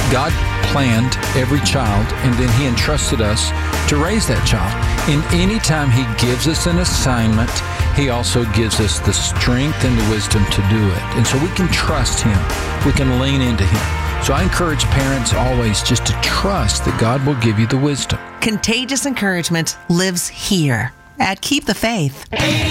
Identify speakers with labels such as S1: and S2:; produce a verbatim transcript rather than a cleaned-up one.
S1: God planned every child, and then He entrusted us to raise that child. And anytime He gives us an assignment, He also gives us the strength and the wisdom to do it. And so we can trust Him. We can lean into Him. So I encourage parents always just to trust that God will give you the wisdom.
S2: Contagious encouragement lives here at Keep the Faith.